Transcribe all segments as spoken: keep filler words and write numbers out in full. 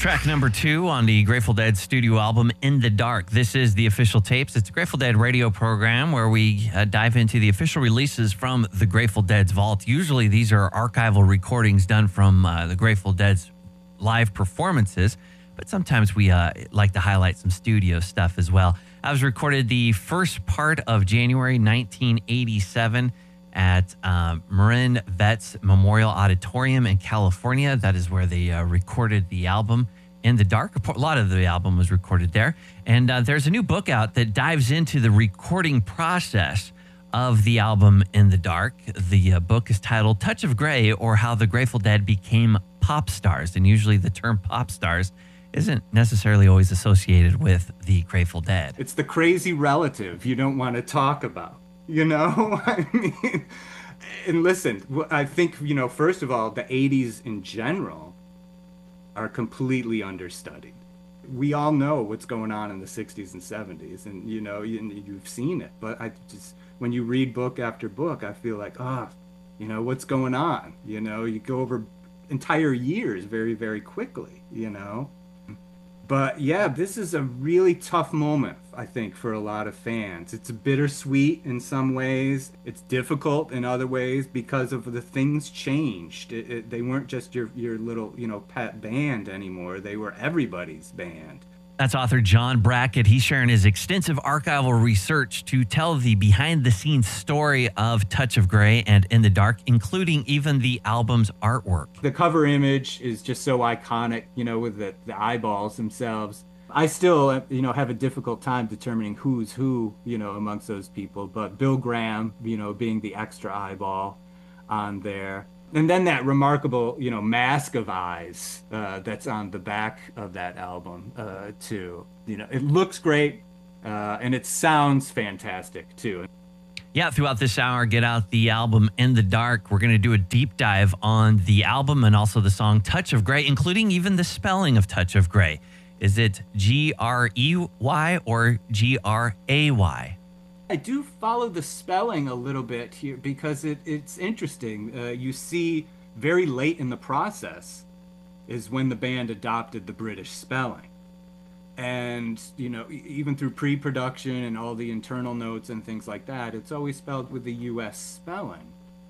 Track number two on the Grateful Dead studio album, In the Dark. This is the Official Tapes. It's a Grateful Dead radio program where we uh, dive into the official releases from the Grateful Dead's vault. Usually these are archival recordings done from uh, the Grateful Dead's live performances, but sometimes we uh, like to highlight some studio stuff as well. I was recorded the first part of January nineteen eighty-seven at uh, Marin Vets Memorial Auditorium in California. That is where they uh, recorded the album In the Dark. A lot of the album was recorded there. And uh, there's a new book out that dives into the recording process of the album In the Dark. The uh, book is titled Touch of Grey, or How the Grateful Dead Became Pop Stars. And usually the term pop stars isn't necessarily always associated with the Grateful Dead. It's the crazy relative you don't want to talk about. You know, I mean, and listen, I think, you know, first of all, the eighties in general are completely understudied. We all know what's going on in the sixties and seventies, and, you know, you, you've seen it. But I just, when you read book after book, I feel like, ah, oh, you know, what's going on? You know, you go over entire years very, very quickly, you know. But yeah, this is a really tough moment, I think, for a lot of fans. It's bittersweet in some ways. It's difficult in other ways because of the things changed. It, it, they weren't just your, your little, you know, pet band anymore. They were everybody's band. That's author John Brackett. He's sharing his extensive archival research to tell the behind-the-scenes story of Touch of Grey and In the Dark, including even the album's artwork. The cover image is just so iconic, you know, with the, the eyeballs themselves. I still, you know, have a difficult time determining who's who, you know, amongst those people. But Bill Graham, you know, being the extra eyeball on there. And then that remarkable, you know, mask of eyes uh, that's on the back of that album, uh, too. You know, it looks great, uh, and it sounds fantastic, too. Yeah, throughout this hour, get out the album In the Dark. We're going to do a deep dive on the album and also the song Touch of Grey, including even the spelling of Touch of Grey. Is it G R E Y or G R A Y? I do follow the spelling a little bit here because it, it's interesting. Uh, you see very late in the process is when the band adopted the British spelling. And, you know, even through pre-production and all the internal notes and things like that, it's always spelled with the U S spelling.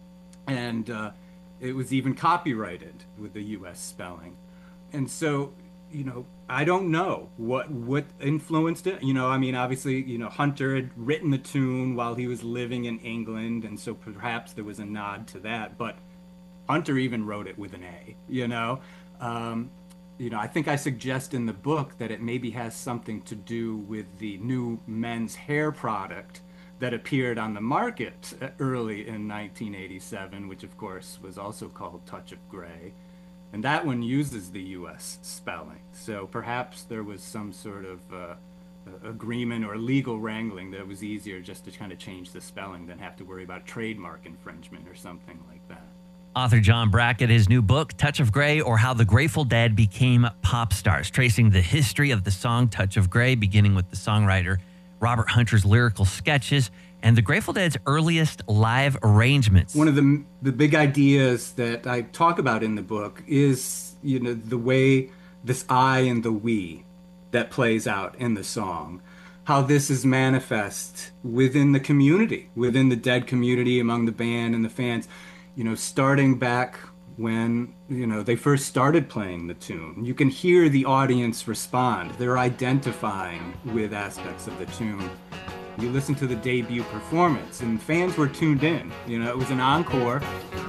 And uh, it was even copyrighted with the U S spelling. And so, you know, I don't know what what influenced it. You know, I mean, obviously, you know, Hunter had written the tune while he was living in England, and so perhaps there was a nod to that. But Hunter even wrote it with an A, you know. Um, you know, I think I suggest in the book that it maybe has something to do with the new men's hair product that appeared on the market early in nineteen eighty-seven, which, of course, was also called Touch of Grey. And that one uses the U S spelling. So perhaps there was some sort of uh, agreement or legal wrangling that it was easier just to kind of change the spelling than have to worry about trademark infringement or something like that. Author John Brackett, his new book, Touch of Grey, or How the Grateful Dead Became Pop Stars, tracing the history of the song Touch of Grey, beginning with the songwriter Robert Hunter's lyrical sketches and the Grateful Dead's earliest live arrangements. One of the the big ideas that I talk about in the book is, you know, the way this I and the we that plays out in the song, how this is manifest within the community, within the Dead community, among the band and the fans, you know, starting back when, you know, they first started playing the tune. You can hear the audience respond. They're identifying with aspects of the tune. You listen to the debut performance, and fans were tuned in. You know, it was an encore.